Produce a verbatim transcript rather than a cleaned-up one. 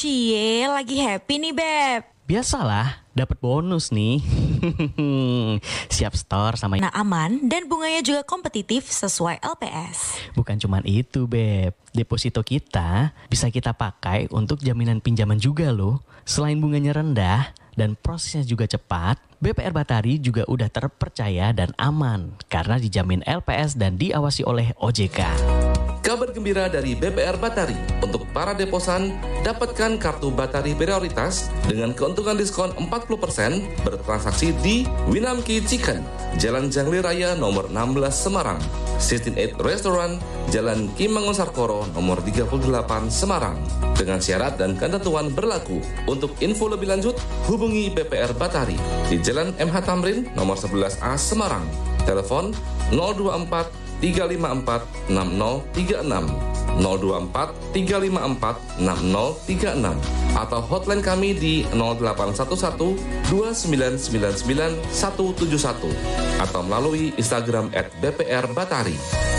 Cie, lagi happy nih Beb. Biasalah, dapat bonus nih. Siap store sama. Nah aman dan bunganya juga kompetitif sesuai L P S. Bukan cuman itu Beb, deposito kita bisa kita pakai untuk jaminan pinjaman juga loh. Selain bunganya rendah dan prosesnya juga cepat, B P R Batari juga udah terpercaya dan aman karena dijamin L P S dan diawasi oleh O J K. Kabar gembira dari B P R Batari. Untuk para deposan, dapatkan kartu Batari prioritas dengan keuntungan diskon empat puluh persen bertransaksi di Winamki Chicken, Jalan Jangli Raya nomor enam belas Semarang. enam belas Restaurant, Jalan Ki Mangunsarkoro nomor tiga puluh delapan Semarang. Dengan syarat dan ketentuan berlaku. Untuk info lebih lanjut, hubungi B P R Batari di Jalan M H Tamrin nomor sebelas A Semarang. Telepon nol dua empat tiga lima empat enam nol tiga enam nol dua empat tiga lima empat enam nol tiga enam atau hotline kami di nol delapan satu satu dua sembilan sembilan sembilan satu tujuh satu atau melalui Instagram at B P R Batari.